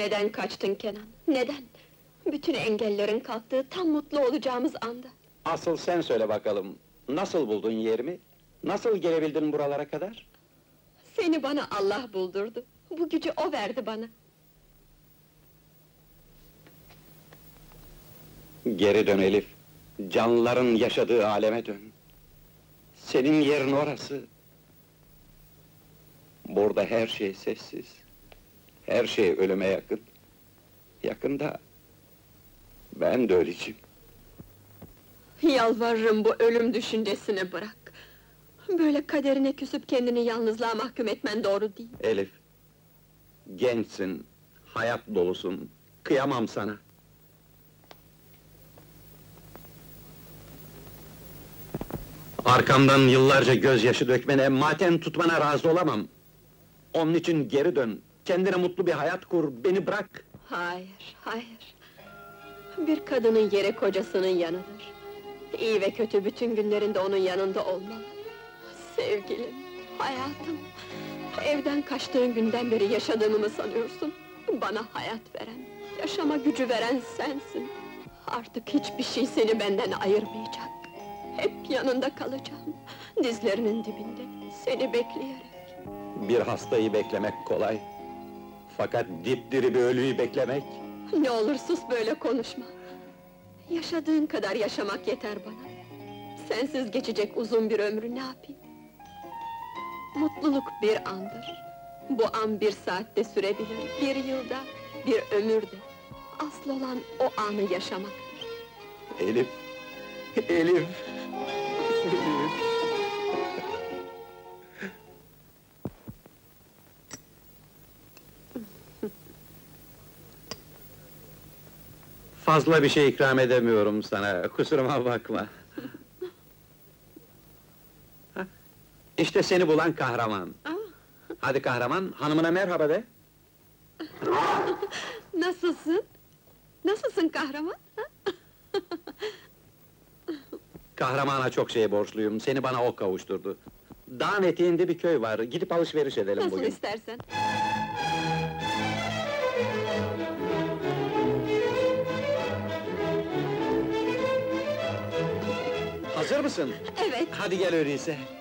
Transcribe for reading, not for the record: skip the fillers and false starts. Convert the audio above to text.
Neden kaçtın Kenan? Neden? Bütün engellerin kalktığı tam mutlu olacağımız anda. Asıl sen söyle bakalım, nasıl buldun yerimi? Nasıl gelebildin buralara kadar? Seni bana Allah buldurdu. Bu gücü o verdi bana. Geri dön Elif, canlıların yaşadığı aleme dön. Senin yerin orası. Burada her şey sessiz. Her şey ölüme yakın. Yakında ben de öleceğim. Yalvarırım bu ölüm düşüncesini bırak. Böyle kaderine küsüp kendini yalnızlığa mahkum etmen doğru değil. Elif, gençsin, hayat dolusun, kıyamam sana. Arkamdan yıllarca gözyaşı dökmene, matem tutmana razı olamam. Onun için geri dön, kendine mutlu bir hayat kur, beni bırak. Hayır, hayır. Bir kadının yeri kocasının yanıdır. İyi ve kötü bütün günlerinde onun yanında olmalı. Sevgilim, hayatım. Evden kaçtığın günden beri yaşadığımı mı sanıyorsun? Bana hayat veren, yaşama gücü veren sensin. Artık hiçbir şey seni benden ayırmayacak. Hep yanında kalacağım. Dizlerinin dibinde, seni bekleyerek. Bir hastayı beklemek kolay. Fakat dipdiri bir ölüyü beklemek... Ne olur sus, böyle konuşma. Yaşadığın kadar yaşamak yeter bana. Sensiz geçecek uzun bir ömrü ne yapayım? Mutluluk bir andır. Bu an bir saatte sürebilir, bir yılda, bir ömürde. Asıl olan o anı yaşamaktır. Elif! Elif! Elif! Fazla bir şey ikram edemiyorum sana, kusuruma bakma. Hah, İşte seni bulan kahraman. Aa, Hadi kahraman, hanımına merhaba de. nasılsın? Nasılsın kahraman? ha? Kahramana çok şey borçluyum, seni bana o kavuşturdu. Dağın eteğinde bir köy var, gidip alışveriş edelim Nasıl bugün. istersen. Hazır mısın? Evet, Hadi gel öyleyse.